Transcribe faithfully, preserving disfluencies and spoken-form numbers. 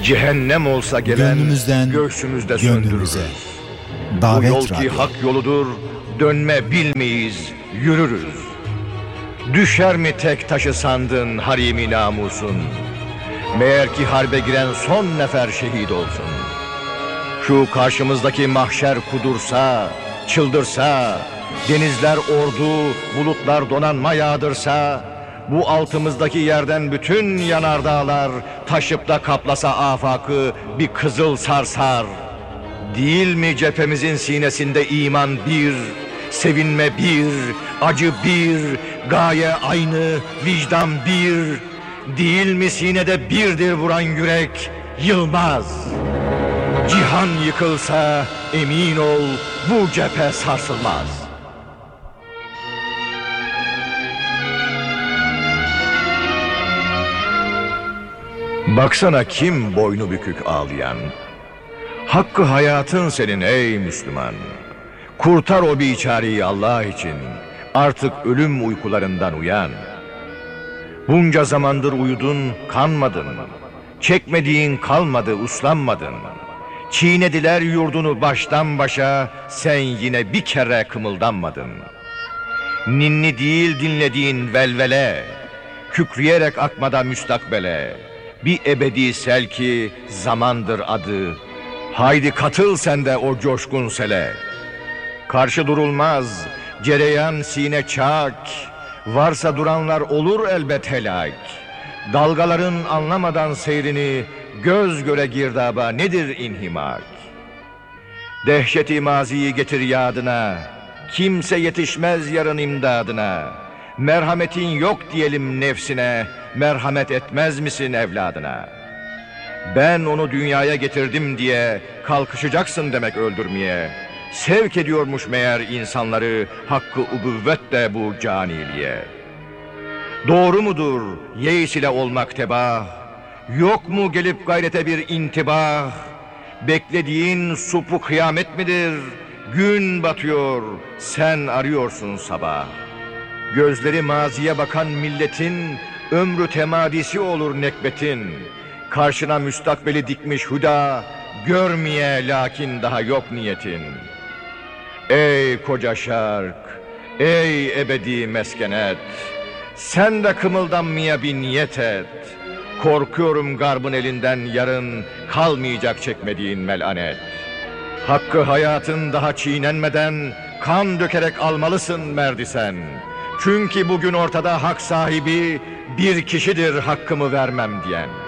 Cehennem olsa gelen gönlümüzden göğsümüzde gönlümüze. söndürürüz. Davet Bu yol ki Radyo. hak yoludur, dönme bilmeyiz, yürürüz. Düşer mi tek taşı sandın harimi namusun? Meğer ki harbe giren son nefer şehit olsun. Şu karşımızdaki mahşer kudursa, çıldırsa, denizler ordu, bulutlar donanma yağdırsa, bu altımızdaki yerden bütün yanardağlar taşıp da kaplasa afakı bir kızıl sarsar. Değil mi cephemizin sinesinde iman bir, sevinme bir, acı bir, gaye aynı, vicdan bir. Değil mi sinede birdir vuran yürek, yılmaz. Cihan yıkılsa emin ol bu cephe sarsılmaz. Baksana kim boynu bükük ağlayan. Hakkı hayatın senin ey Müslüman. Kurtar o biçareyi Allah için. Artık ölüm uykularından uyan. Bunca zamandır uyudun, kanmadın. Çekmediğin kalmadı, uslanmadın. Çiğnediler yurdunu baştan başa, sen yine bir kere kımıldanmadın. Ninni değil dinlediğin velvele, kükreyerek akmada müstakbele. Bir ebedi sel ki zamandır adı. Haydi katıl sen de o coşkun sele. Karşı durulmaz, cereyan sine çak. Varsa duranlar olur elbet helak. Dalgaların anlamadan seyrini, göz göre girdaba nedir inhimak? Dehşeti maziyi getir yadına, kimse yetişmez yarın imdadına. Merhametin yok diyelim nefsine, merhamet etmez misin evladına? Ben onu dünyaya getirdim diye kalkışacaksın demek öldürmeye. Sevk ediyormuş meğer insanları hakkı ubuvvet de bu caniliğe. Doğru mudur yeis ile olmak tebah? Yok mu gelip gayrete bir intibah? Beklediğin supu kıyamet midir? Gün batıyor, sen arıyorsun sabah. Gözleri maziye bakan milletin ömrü temadisi olur nekbetin. Karşına müstakbeli dikmiş huda, görmeye lakin daha yok niyetin. Ey koca şark, ey ebedi meskenet, sen de kımıldanmaya bir niyet et. Korkuyorum garbın elinden yarın kalmayacak çekmediğin melanet. Hakkı hayatın daha çiğnenmeden kan dökerek almalısın merdi sen. Çünkü bugün ortada hak sahibi bir kişidir hakkımı vermem diyen.